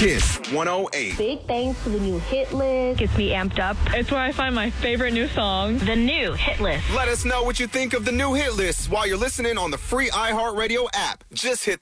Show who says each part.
Speaker 1: Kiss 108.
Speaker 2: Big thanks to the new hit list.
Speaker 3: Gets me amped up.
Speaker 4: It's where I find my favorite new songs.
Speaker 3: The new hit list.
Speaker 1: Let us know what you think of the new hit list while you're listening on the free iHeartRadio app. Just hit the